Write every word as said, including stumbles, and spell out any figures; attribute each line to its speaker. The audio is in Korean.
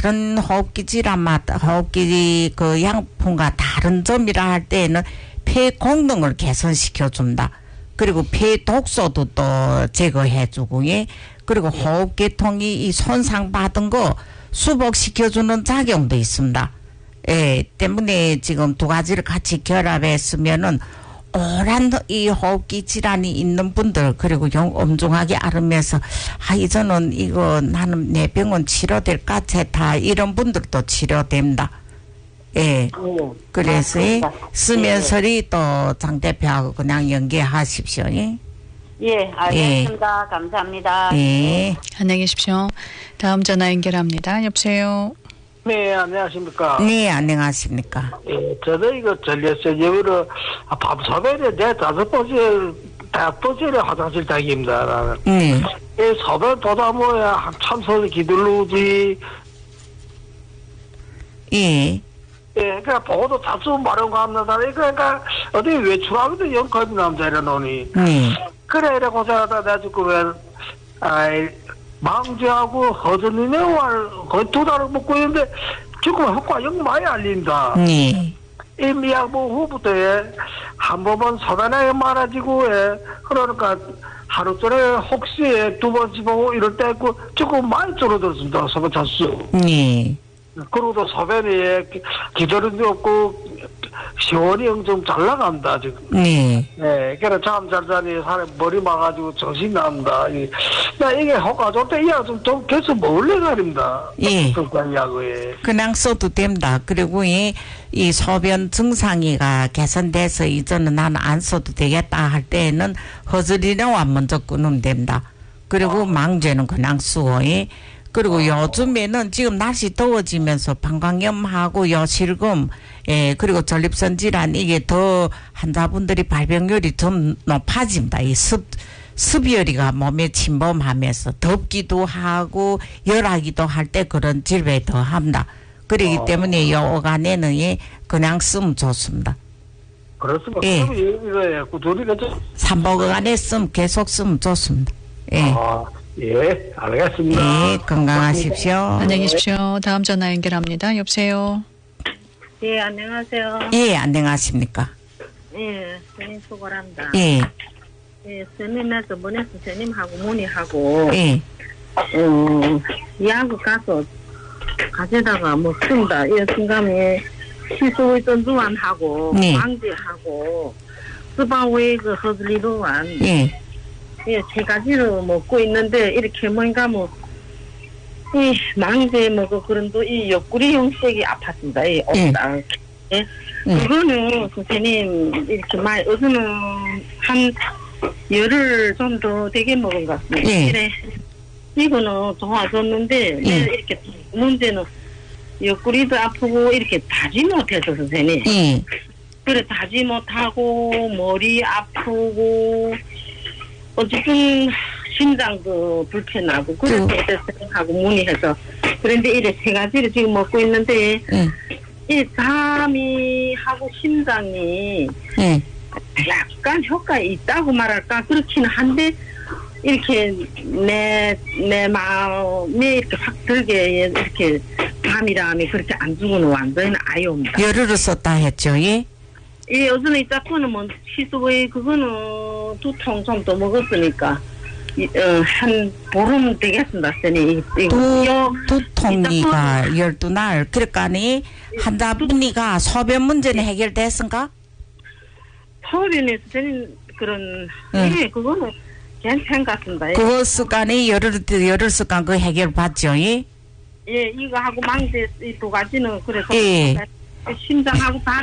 Speaker 1: 다른 호흡기 질환마다 호흡기 그 양품과 다른 점이라 할 때에는 폐功能을 개선시켜 준다. 그리고 폐 독소도 또 제거해 주고, 예. 그리고 호흡계통이 이 손상받은 거 수복시켜 주는 작용도 있습니다. 예, 때문에 지금 두 가지를 같이 결합했으면은 오랜 이 호흡기 질환이 있는 분들, 그리고 용 엄중하게 앓으면서 아 이제는 이거 나는 내 병은 치료될까 제타 이런 분들도 치료됩니다. 예.
Speaker 2: 음,
Speaker 1: 그래서
Speaker 2: 아,
Speaker 1: 쓰면서리 또 장 대표하고 그냥 연계하십시오. 예.
Speaker 2: 예, 알겠습니다. 예. 감사합니다.
Speaker 1: 예.
Speaker 3: 안녕히 계십시오. 다음 전화 연결합니다. 여보세요.
Speaker 4: 네, 안녕하십니까.
Speaker 1: 네, 안녕하십니까.
Speaker 4: 예, 저도 이거 전례세적으로 밤소변에 내 다섯 번째, 다섯 번째 화장실 다닙니다. 나는.
Speaker 1: 네.
Speaker 4: 이 소변 보다 뭐야, 한참 서서 기둘르지.
Speaker 1: 예.
Speaker 4: 예, 그러니까 보고도 잡수면 마려운가 합니다. 그러니까 어디 외출하기도 영겁이 남자이라 노니.
Speaker 1: 네.
Speaker 4: 그래, 이래 고생하다 내가 지금 왜, 아이, 망제하고 허전이네와 거의 두 달을 먹고 있는데 지금 효과 영 많이 알린다.
Speaker 1: 네.
Speaker 4: 이 미약보 후부터에 한 번은 소변에 많아지고 예. 그러니까 하루 전에 혹시 두 번씩 보고 이럴 때 있고 지금 많이 줄어들었습니다. 소변 차수.
Speaker 1: 네.
Speaker 4: 그리고도 소변이 기다림이 없고 시원이 엄청 잘 나간다 지금.
Speaker 1: 네.
Speaker 4: 네, 그래 잠 잘 자니 사람 머리 막아가지고 정신 나온다. 이, 나 이게 효과 좋대 이야 좀좀 계속 먹을래 가립니다.
Speaker 1: 예.
Speaker 4: 그거야고에.
Speaker 1: 그냥 써도 됩니다. 그리고 이, 이 소변 증상이가 개선돼서 이제는 나는 안 써도 되겠다 할 때에는 허즈리노와 먼저 끊으면 됩니다. 그리고
Speaker 4: 아.
Speaker 1: 망제는 그냥 쓰고, 예. 그리고
Speaker 4: 아.
Speaker 1: 요즘에는 지금 날씨 더워지면서 방광염하고 여실금, 예, 그리고 전립선 질환 이게 더 환자분들이 발병률이 좀 높아집니다. 이 습, 습열이가 몸에 침범하면서 덥기도 하고 열하기도 할 때 그런 질병이 더 합니다. 그렇기
Speaker 4: 아.
Speaker 1: 때문에 요 오간에는 예, 그냥 쓰면 좋습니다.
Speaker 4: 그렇습니다.
Speaker 1: 예.
Speaker 4: 그러면 이거 구조리가 좀.
Speaker 1: 삼복간에 쓰면 계속 쓰면 좋습니다. 예.
Speaker 4: 아, 예, 알겠습니다.
Speaker 1: 예, 건강하십시오.
Speaker 3: 안녕히 계십시오. 다음 전화 연결합니다. 여보세요.
Speaker 2: 예, 안녕하세요.
Speaker 1: 예, 안녕하십니까.
Speaker 2: 예, 선생님 수고합니다.
Speaker 1: 예,
Speaker 2: 예, 선생님 저번에 선생님하고 문의하고
Speaker 1: 예,
Speaker 2: 음, 약을 가서 가져다가 먹습니다. 이 순간에 시소의 전두환하고
Speaker 1: 네.
Speaker 2: 망제하고 스바웨이 그 허즐리도환
Speaker 1: 예,
Speaker 2: 예, 세 가지를 먹고 있는데 이렇게 뭔가 뭐 이 망제 먹고 그런도 이 옆구리 형색이 아팠습니다. 이
Speaker 1: 예.
Speaker 2: 없다. 예.
Speaker 1: 예.
Speaker 2: 그거는 선생님 이렇게 많이 어서는 한 열흘 정도 되게 먹은 것 같습니다.
Speaker 1: 예.
Speaker 2: 그래. 이거는 좋아졌는데
Speaker 1: 예.
Speaker 2: 이렇게 문제는 옆구리도 아프고 이렇게 다지 못해서 선생님.
Speaker 1: 예,
Speaker 2: 그래 다지 못하고 머리 아프고 어쨌든 심장도 불편하고 그래서 하고 문의해서 그런데 이래 세 가지를 지금 먹고 있는데
Speaker 1: 예,
Speaker 2: 이 담이 하고 심장이
Speaker 1: 예.
Speaker 2: 약간 효과 있다고 말할까 그렇기는 한데 이렇게 내 내 마음에 이렇게 확 들게 이렇게 담이람이 그렇게 안 주고는 완전히 아예 옵니다.
Speaker 1: 열흘을 썼다 했죠, 예?
Speaker 2: 예, 어제는 이따 거는 뭐 시소에 그거는 두 통 정도 먹었으니까 이, 어, 한 보름 되겠습니다, 선생님.
Speaker 1: 두, 두 통이가 열두 날. 그러니까니 환자분이가 소변 문제는 해결됐은가?
Speaker 2: 소변에 선생님 그런
Speaker 1: 응.
Speaker 2: 예, 그거는 괜찮은 것 같습니다. 예.
Speaker 1: 그거 습관이 열흘, 열흘 습관 그 해결 받죠, 예?
Speaker 2: 예, 이거 하고 망제 이 두 가지는 그래서
Speaker 1: 예.
Speaker 2: 심장하고 다